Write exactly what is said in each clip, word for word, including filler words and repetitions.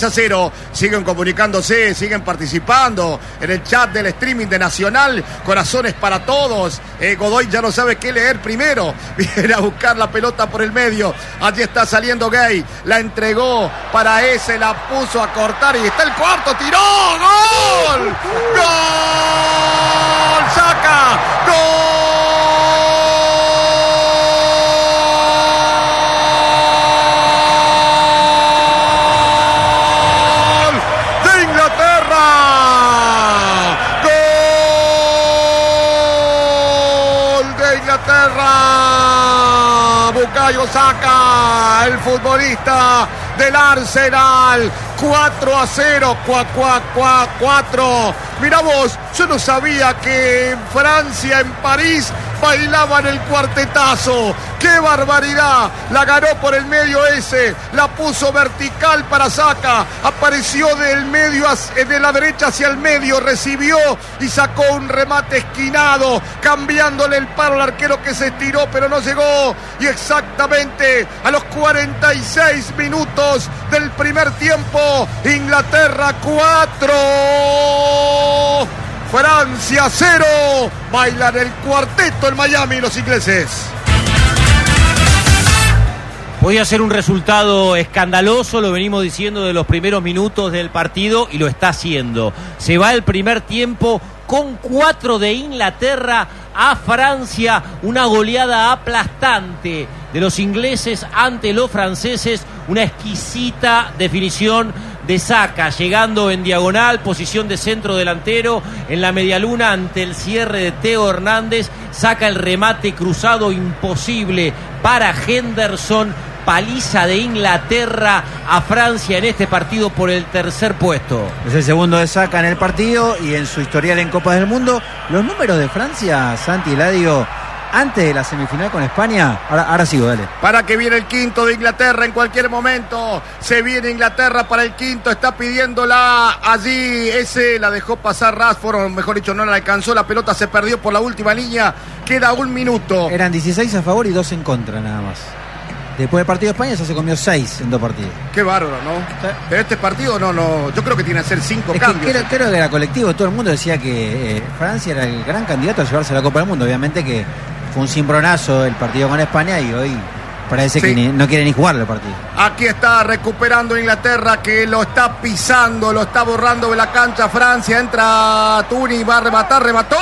tres a cero. Siguen comunicándose, siguen participando en el chat del streaming de Nacional. Corazones para todos. Eh, Godoy ya no sabe qué leer primero. Viene a buscar la pelota por el medio. Allí está saliendo Gay. La entregó para ese, la puso a cortar y está el cuarto. ¡Tiró! ¡Gol! ¡Gol! ¡Saca! ¡Gol! Bukayo Saka, el futbolista del Arsenal. Cuatro a cero, cuatro. Mirá vos, yo no sabía que en Francia, en París, bailaban el cuartetazo. ¡Qué barbaridad! La ganó por el medio ese, la puso vertical para Saka, apareció del medio, de la derecha hacia el medio, recibió y sacó un remate esquinado, cambiándole el palo al arquero que se estiró pero no llegó. Y exactamente a los cuarenta y seis minutos del primer tiempo, Inglaterra cuatro, Francia cero. Bailan el cuarteto en Miami los ingleses. Podía ser un resultado escandaloso, lo venimos diciendo de los primeros minutos del partido y lo está haciendo. Se va el primer tiempo con cuatro de Inglaterra a Francia, una goleada aplastante de los ingleses ante los franceses, una exquisita definición de Saka, llegando en diagonal, posición de centro delantero, en la medialuna ante el cierre de Theo Hernández, saca el remate cruzado imposible para Henderson. Paliza de Inglaterra a Francia en este partido por el tercer puesto. Es el segundo de Saka en el partido y en su historial en Copas del Mundo. Los números de Francia, Santi Eladio, antes de la semifinal con España. Ahora, ahora sigo, dale. Para que viene el quinto de Inglaterra en cualquier momento. Se viene Inglaterra para el quinto. Está pidiéndola allí. Ese la dejó pasar Rashford, o mejor dicho, no la alcanzó. La pelota se perdió por la última línea. Queda un minuto. Eran dieciséis a favor y dos en contra nada más. Después del partido de España ya se comió seis en dos partidos. Qué bárbaro, ¿no? ¿Sí? Pero este partido no, no, yo creo que tiene que ser cinco es cambios. Que creo, creo que era colectivo, todo el mundo decía que eh, Francia era el gran candidato a llevarse la Copa del Mundo. Obviamente que fue un cimbronazo el partido con España y hoy parece sí. que ni, no quiere ni jugar el partido. Aquí está recuperando Inglaterra, que lo está pisando, lo está borrando de la cancha Francia. Entra Tuni, va a rematar,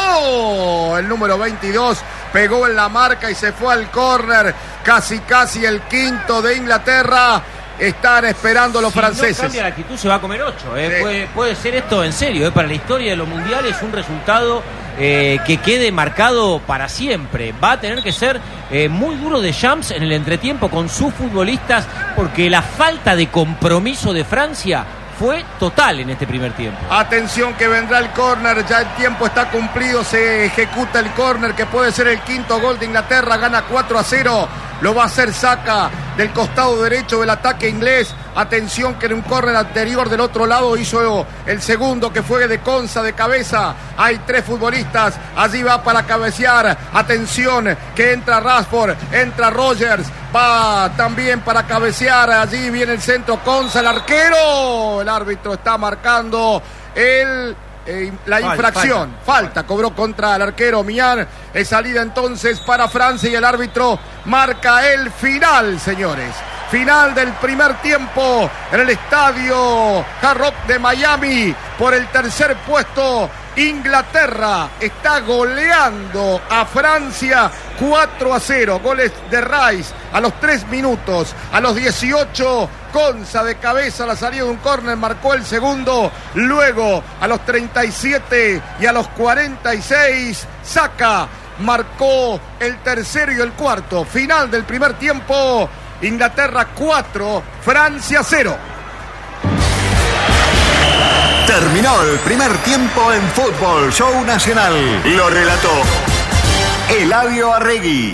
remató el número veintidós. Pegó en la marca y se fue al córner. Casi, casi el quinto de Inglaterra. Están esperando los si franceses. Si no cambia la actitud, se va a comer ocho. ¿eh? Sí. Puede, puede ser esto en serio. ¿eh? Para la historia de los mundiales, un resultado eh, que quede marcado para siempre. Va a tener que ser eh, muy duro de Champs en el entretiempo con sus futbolistas, porque la falta de compromiso de Francia fue total en este primer tiempo. Atención que vendrá el córner, ya el tiempo está cumplido, se ejecuta el córner que puede ser el quinto gol de Inglaterra, gana cuatro a cero, lo va a hacer Saka del costado derecho del ataque inglés. Atención que en un córner anterior del otro lado hizo el segundo, que fue de Konsa de cabeza. Hay tres futbolistas, allí va para cabecear. Atención que entra Rashford, entra Rogers, va también para cabecear. Allí viene el centro, Konsa, el arquero. El árbitro está marcando el... Eh, la infracción, falta, falta, cobró contra el arquero Millán. Es salida entonces para Francia y el árbitro marca el final, señores. Final del primer tiempo en el estadio Hard Rock de Miami. Por el tercer puesto, Inglaterra está goleando a Francia cuatro a cero. Goles de Rice a los tres minutos, a los dieciocho. Konsa de cabeza, la salida de un córner, marcó el segundo. Luego a los treinta y siete y a los cuarenta y seis, Saka marcó el tercero y el cuarto. Final del primer tiempo, Inglaterra cuatro, Francia cero. Terminó el primer tiempo en Fútbol Show Nacional. Lo relató Eladio Arregui.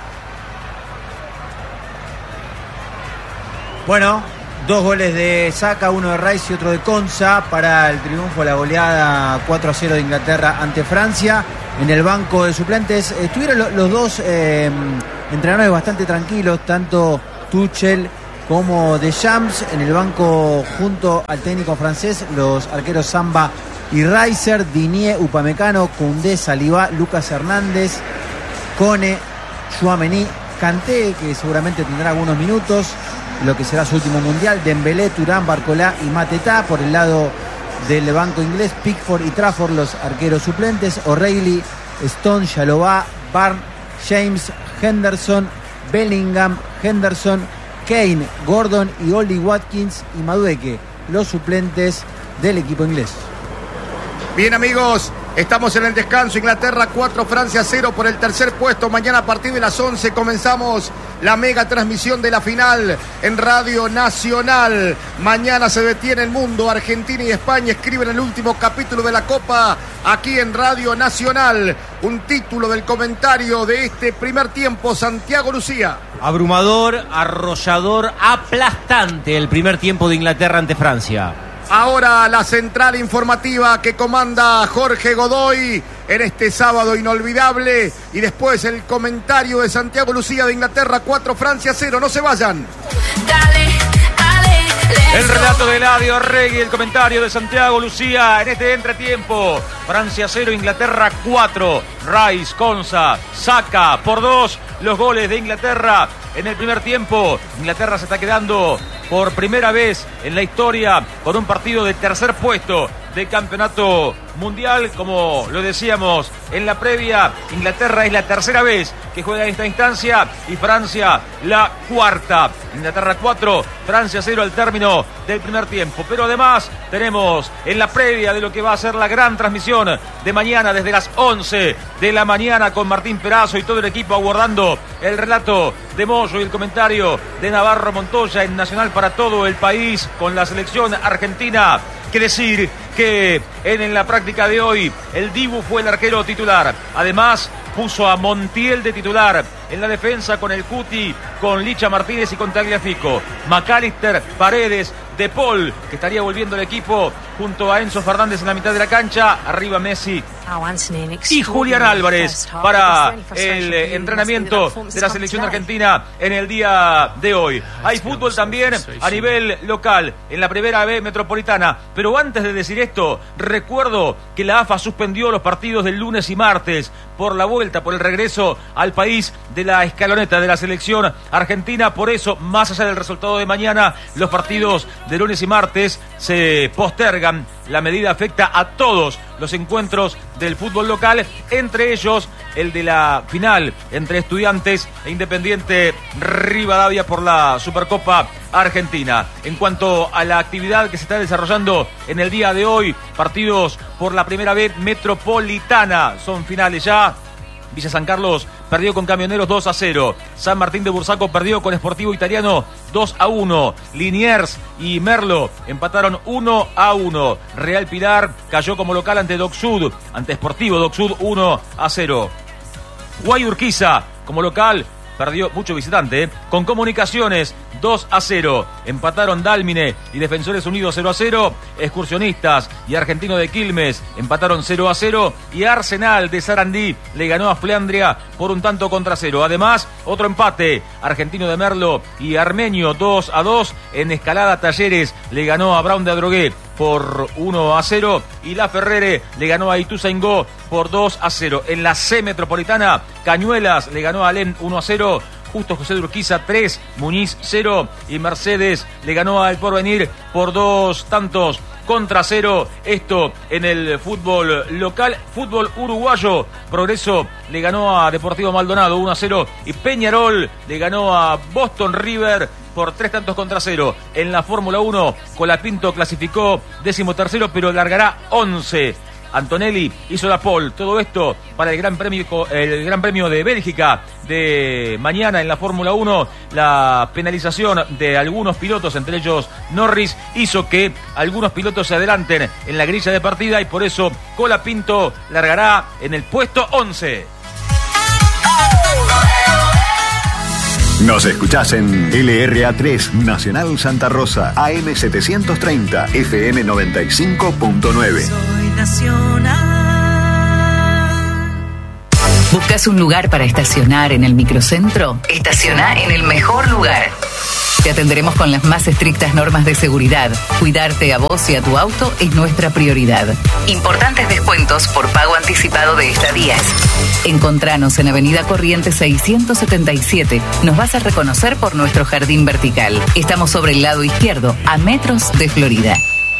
Bueno, dos goles de Saka, uno de Rice y otro de Konsa para el triunfo, la goleada cuatro a cero de Inglaterra ante Francia. En el banco de suplentes estuvieron los dos eh, entrenadores bastante tranquilos, tanto Tuchel como Deschamps. En el banco, junto al técnico francés, los arqueros Samba y Reiser, Digne, Upamecano, Koundé, Saliba, Lucas Hernández, Kone, Tchouaméni, Kanté, que seguramente tendrá algunos minutos, lo que será su último mundial, Dembélé, Thuram, Barcola y Mateta. Por el lado del banco inglés, Pickford y Trafford, los arqueros suplentes, O'Reilly, Stone, Chalobah, Barnes, James, Henderson, Bellingham, Henderson, Kane, Gordon y Oli Watkins y Madueke, los suplentes del equipo inglés. Bien, amigos, estamos en el descanso. Inglaterra cuatro, Francia cero por el tercer puesto. Mañana a partir de las once comenzamos la mega transmisión de la final en Radio Nacional. Mañana se detiene el mundo. Argentina y España escriben el último capítulo de la Copa aquí en Radio Nacional. Un título del comentario de este primer tiempo, Santiago Lucía. Abrumador, arrollador, aplastante el primer tiempo de Inglaterra ante Francia. Ahora la central informativa que comanda Jorge Godoy en este sábado inolvidable. Y después el comentario de Santiago Lucía de Inglaterra cuatro, Francia cero. No se vayan. Dale, dale, el relato de Eladio Arregui, el comentario de Santiago Lucía en este entretiempo. Francia cero, Inglaterra cuatro. Rice, Konsa, Saka por dos. Los goles de Inglaterra en el primer tiempo. Inglaterra se está quedando por primera vez en la historia con un partido de tercer puesto de campeonato mundial. Como lo decíamos en la previa, Inglaterra es la tercera vez que juega en esta instancia y Francia la cuarta. Inglaterra cuatro, Francia cero al término del primer tiempo. Pero además tenemos en la previa de lo que va a ser la gran transmisión de mañana desde las once de la mañana con Martín Perazo y todo el equipo aguardando el relato de Moyo y el comentario de Navarro Montoya en Nacional para todo el país con la selección argentina. Que decir que en, en la práctica de hoy el Dibu fue el arquero titular. Además puso a Montiel de titular en la defensa con el Cuti, con Licha Martínez y con Tagliafico. McAllister, Paredes, De Paul, que estaría volviendo al equipo junto a Enzo Fernández en la mitad de la cancha. Arriba Messi y Julián Álvarez para el entrenamiento de la selección argentina en el día de hoy. Hay fútbol también a nivel local en la Primera B Metropolitana. Pero antes de decir esto, recuerdo que la A F A suspendió los partidos del lunes y martes por la vuelta, por el regreso al país de la escaloneta de la selección argentina. Por eso, más allá del resultado de mañana, los partidos de lunes y martes se postergan. La medida afecta a todos los encuentros del fútbol local, entre ellos el de la final entre Estudiantes e Independiente Rivadavia por la Supercopa Argentina. En cuanto a la actividad que se está desarrollando en el día de hoy, partidos por la Primera B Metropolitana, son finales ya. Villa San Carlos perdió con Camioneros dos a cero. San Martín de Bursaco perdió con Sportivo Italiano dos a uno. Liniers y Merlo empataron uno a uno. Real Pilar cayó como local ante Docsud, ante Sportivo Docsud uno a cero. Guayurquiza como local perdió, mucho visitante, ¿eh? con Comunicaciones dos a cero. Empataron Dálmine y Defensores Unidos cero a cero. Excursionistas y Argentino de Quilmes empataron cero a cero. Y Arsenal de Sarandí le ganó a Flandria por un tanto contra cero. Además, otro empate. Argentino de Merlo y Armenio dos a dos. En Escalada Talleres le ganó a Brown de Adrogué por uno a cero. Y La Ferrere le ganó a Ituzaingó por dos a cero. En la C Metropolitana, Cañuelas le ganó a Alem uno a cero. Justo José de Urquiza tres, Muñiz cero. Y Mercedes le ganó a El Porvenir por dos tantos contra cero. Esto en el fútbol local. Fútbol uruguayo, Progreso le ganó a Deportivo Maldonado uno a cero. Y Peñarol le ganó a Boston River por tres tantos contra cero. En la Fórmula uno, Colapinto clasificó décimo tercero, pero largará once. Antonelli hizo la pole. Todo esto para el Gran Premio, el Gran Premio de Bélgica de mañana en la Fórmula uno. La penalización de algunos pilotos, entre ellos Norris, hizo que algunos pilotos se adelanten en la grilla de partida y por eso Colapinto largará en el puesto once. Nos escuchás en L R A tres Nacional Santa Rosa, A M setecientos treinta, F M noventa y cinco punto nueve. Soy Nacional. ¿Buscas un lugar para estacionar en el microcentro? Estaciona en el mejor lugar. Te atenderemos con las más estrictas normas de seguridad. Cuidarte a vos y a tu auto es nuestra prioridad. Importantes descuentos por pago anticipado de estadías. Encontranos en Avenida Corrientes seiscientos setenta y siete. Nos vas a reconocer por nuestro jardín vertical. Estamos sobre el lado izquierdo, a metros de Florida.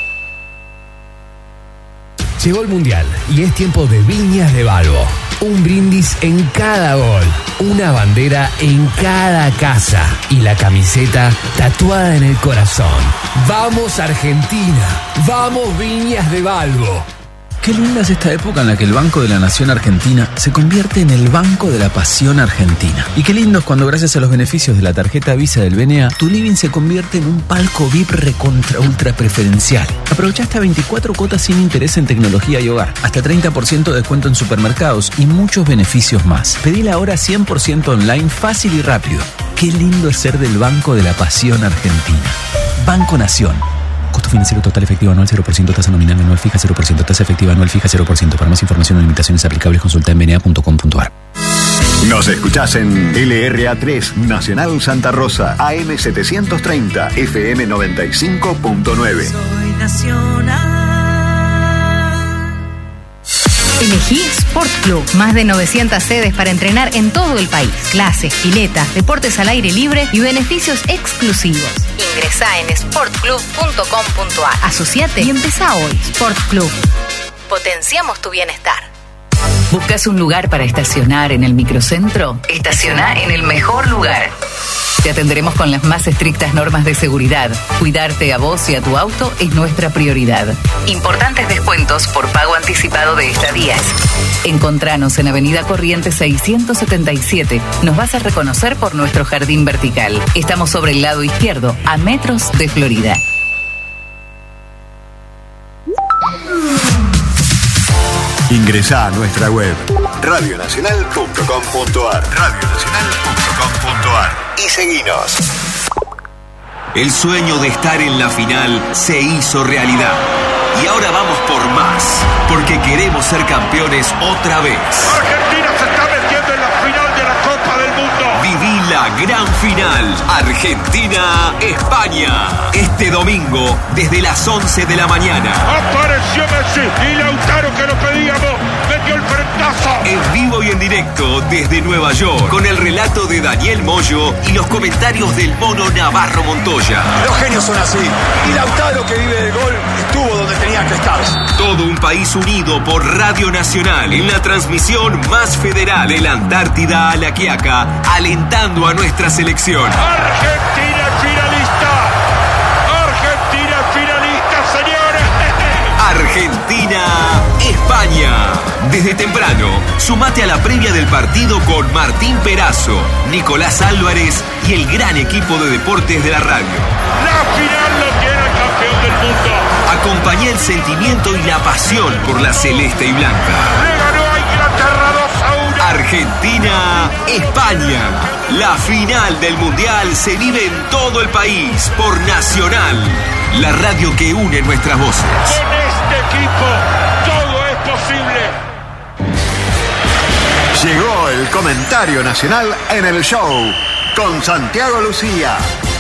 Llegó el Mundial y es tiempo de Viñas de Balbo. Un brindis en cada gol, una bandera en cada casa y la camiseta tatuada en el corazón. ¡Vamos Argentina! ¡Vamos Viñas de Balbo! Qué linda es esta época en la que el Banco de la Nación Argentina se convierte en el Banco de la Pasión Argentina. Y qué lindo es cuando gracias a los beneficios de la tarjeta Visa del B N A, tu living se convierte en un palco V I P recontra ultra preferencial. Aprovecha hasta veinticuatro cuotas sin interés en tecnología y hogar, hasta treinta por ciento de descuento en supermercados y muchos beneficios más. Pedila ahora cien por ciento online, fácil y rápido. Qué lindo es ser del Banco de la Pasión Argentina. Banco Nación. Costo financiero total efectivo anual cero por ciento, tasa nominal anual fija cero por ciento, tasa efectiva anual fija cero por ciento. Para más información o limitaciones aplicables consulta en b n a punto com punto a r. Nos escuchás en L R A tres Nacional Santa Rosa, A M setecientos treinta, F M noventa y cinco punto nueve. Soy nacional. Elegí Sport Club. Más de novecientas sedes para entrenar en todo el país. Clases, piletas, deportes al aire libre y beneficios exclusivos. Ingresá en sport club punto com punto a r. Asociate y empezá hoy. Sport Club. Potenciamos tu bienestar. ¿Buscas un lugar para estacionar en el microcentro? Estaciona en el mejor lugar. Te atenderemos con las más estrictas normas de seguridad. Cuidarte a vos y a tu auto es nuestra prioridad. Importantes descuentos por pago anticipado de estadías. Encontranos en Avenida Corrientes seiscientos setenta y siete. Nos vas a reconocer por nuestro jardín vertical. Estamos sobre el lado izquierdo, a metros de Florida. Ingresá a nuestra web radio nacional punto com punto a r, radio nacional punto com punto a r y seguinos. El sueño de estar en la final se hizo realidad. Y ahora vamos por más, porque queremos ser campeones otra vez. Argentina se está metiendo en la final de la Copa del Mundo. Viví la gran final Argentina-España. Este domingo, desde las once de la mañana. Apareció Messi y Lautaro, que lo pedíamos, metió el frentazo. En vivo y en directo desde Nueva York, con el relato de Daniel Moyo y los comentarios del mono Navarro Montoya. Los genios son así. Y Lautaro, que vive del gol, estuvo donde tenía que estar. Todo un país unido por Radio Nacional en la transmisión más federal de la Antártida a la Quiaca, alentando a nuestra selección. Argentina finalista. Argentina finalista, señores. Argentina-España. Desde temprano, sumate a la previa del partido con Martín Perazo, Nicolás Álvarez y el gran equipo de deportes de la radio. La final lo tiene el campeón del mundo. Acompañá el sentimiento y la pasión por la celeste y blanca. Le ganó a Inglaterra dos a uno. Argentina-España. La final del Mundial se vive en todo el país por Nacional, la radio que une nuestras voces. Con este equipo todo es posible. Llegó el comentario nacional en el show con Santiago Lucía.